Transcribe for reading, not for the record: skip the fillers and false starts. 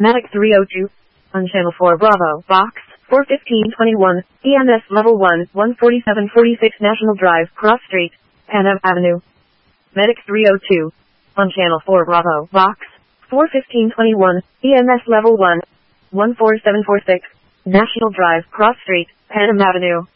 Medic 302. On Channel 4 Bravo, Box 41521, EMS Level 1, 14746 National Drive, Cross Street, Panam Avenue. Medic 302. On Channel 4 Bravo, Box 41521, EMS Level 1, 14746, National Drive, Cross Street, Panam Avenue.